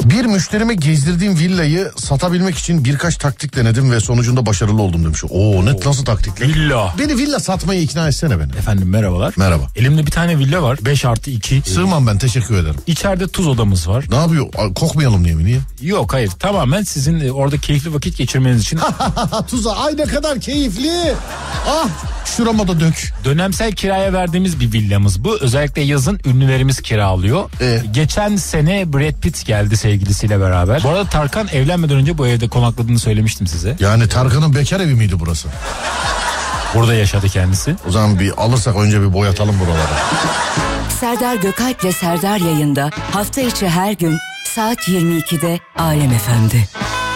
Bir müşterime gezdirdiğim villayı satabilmek için birkaç taktik denedim ve sonucunda başarılı oldum demiş. Nasıl taktikler? Villa. Beni villa satmaya ikna etsene beni. Efendim merhabalar. Merhaba. Elimde bir tane villa var. 5+2. Sığmam ben, teşekkür ederim. İçeride tuz odamız var. Ne yapıyor? Kokmayalım diye mi? Niye? Yok hayır, tamamen sizin orada keyifli vakit geçirmeniz için. Tuza, ay ne kadar keyifli. Ah, şurama da dök. Dönemsel kiraya verdiğimiz bir villamız bu. Özellikle yazın ünlülerimiz kiralıyor. Geçen sene Brad Pitt geldi sevgilisiyle beraber. Bu arada Tarkan evlenmeden önce bu evde konakladığını söylemiştim size. Yani Tarkan'ın bekar evi miydi burası? Burada yaşadı kendisi. O zaman bir alırsak önce bir boyatalım buraları. Serdar Gökalp'le Serdar yayında hafta içi her gün saat 22'de Alem FM'de.